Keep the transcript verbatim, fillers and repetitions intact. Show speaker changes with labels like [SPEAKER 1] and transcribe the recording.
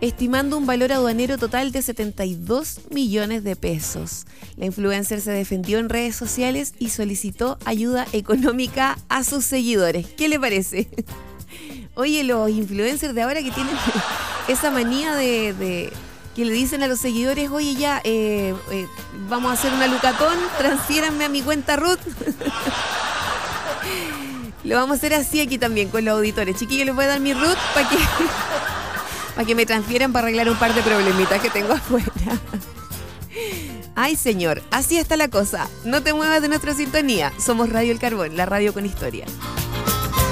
[SPEAKER 1] estimando un valor aduanero total de setenta y dos millones de pesos. La influencer se defendió en redes sociales y solicitó ayuda económica a sus seguidores. ¿Qué le parece? Oye, los influencers de ahora que tienen esa manía de, de que le dicen a los seguidores, oye ya, eh, eh, vamos a hacer una lucatón, transfiéranme a mi cuenta Ruth. Lo vamos a hacer así aquí también con los auditores. Chiquillos, les voy a dar mi Ruth para que, para que me transfieran para arreglar un par de problemitas que tengo afuera. Ay, señor, así está la cosa. No te muevas de nuestra sintonía. Somos Radio El Carbón, la radio con historia.